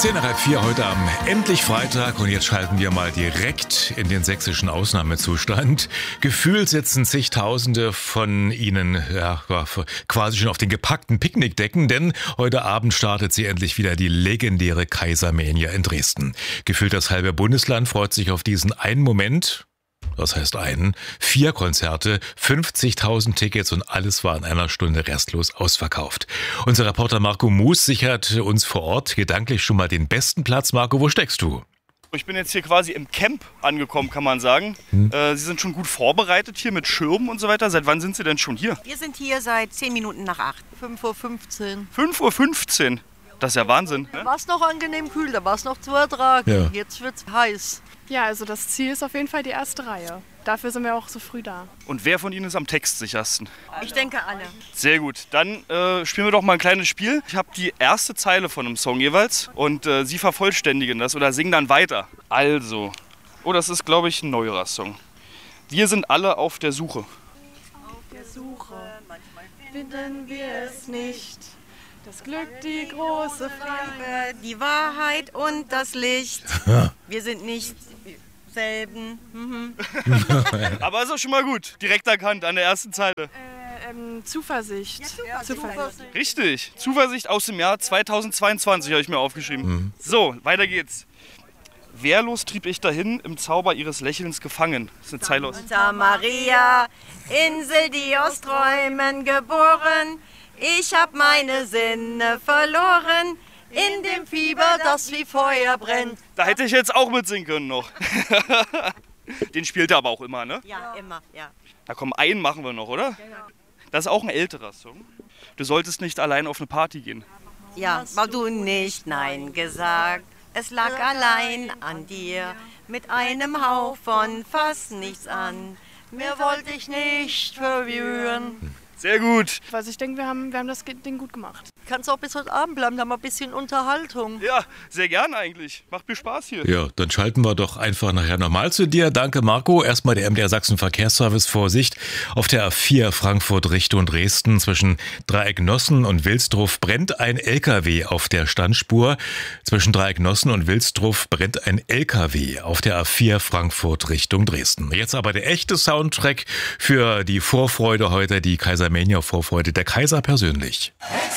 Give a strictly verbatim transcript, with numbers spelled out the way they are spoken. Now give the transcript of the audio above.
Zehn nach halb vier heute am endlich Freitag und jetzt schalten wir mal direkt in den sächsischen Ausnahmezustand. Gefühlt sitzen zigtausende von Ihnen ja, quasi schon auf den gepackten Picknickdecken, denn heute Abend startet sie endlich wieder, die legendäre Kaisermania in Dresden. Gefühlt das halbe Bundesland freut sich auf diesen einen Moment. Das heißt einen, vier Konzerte, fünfzigtausend Tickets und alles war in einer Stunde restlos ausverkauft. Unser Reporter Marco Moos sichert uns vor Ort gedanklich schon mal den besten Platz. Marco, wo steckst du? Ich bin jetzt hier quasi im Camp angekommen, kann man sagen. Hm. Äh, Sie sind schon gut vorbereitet hier mit Schirmen und so weiter. Seit wann sind Sie denn schon hier? Wir sind hier seit zehn Minuten nach acht. fünf Uhr fünfzehn. fünf Uhr fünfzehn? Das ist ja Wahnsinn. Ne? Da war es noch angenehm kühl, da war es noch zu ertragen. Ja. Jetzt wird es heiß. Ja, also das Ziel ist auf jeden Fall die erste Reihe. Dafür sind wir auch so früh da. Und wer von Ihnen ist am textsichersten? Ich denke alle. Sehr gut. Dann äh, spielen wir doch mal ein kleines Spiel. Ich habe die erste Zeile von einem Song jeweils und äh, Sie vervollständigen das oder singen dann weiter. Also, oh, das ist, glaube ich, ein neuerer Song. Wir sind alle auf der Suche. Auf der Suche finden wir es nicht. Das Glück, die große Frage, die Wahrheit und das Licht. Wir sind nicht selben. Mhm. Aber ist auch schon mal gut. Direkt erkannt an der ersten Zeile. Äh, ähm, Zuversicht. Ja, Zuversicht. Zuversicht. Richtig. Zuversicht aus dem Jahr zweitausendzweiundzwanzig habe ich mir aufgeschrieben. Mhm. So, weiter geht's. Wehrlos trieb ich dahin, im Zauber ihres Lächelns gefangen. Das ist eine Zeile aus. Santa Maria, Insel, die aus Träumen geboren. Ich hab meine Sinne verloren, in dem Fieber, das wie Feuer brennt. Da hätte ich jetzt auch mitsingen können noch. Den spielt er aber auch immer, ne? Ja, immer, ja. Na komm, einen machen wir noch, oder? Das ist auch ein älterer Song. Du solltest nicht allein auf eine Party gehen. Ja, weil du nicht Nein gesagt. Es lag allein an dir, mit einem Hauch von fast nichts an. Mehr wollte ich nicht verwirren. Sehr gut. Also ich denke, wir haben, wir haben das Ding gut gemacht. Kannst auch bis heute Abend bleiben, da haben wir ein bisschen Unterhaltung. Ja, sehr gern eigentlich. Macht mir Spaß hier. Ja, dann schalten wir doch einfach nachher nochmal zu dir. Danke, Marco. Erstmal der M D R Sachsen Verkehrsservice. Vorsicht. Auf der A vier Frankfurt Richtung Dresden zwischen Dreiecknossen und Wilsdruff brennt ein L K W auf der Standspur. Zwischen Dreiecknossen und Wilsdruff brennt ein L K W auf der A vier Frankfurt Richtung Dresden. Jetzt aber der echte Soundtrack für die Vorfreude heute, die Kaisermania Vorfreude, der Kaiser persönlich.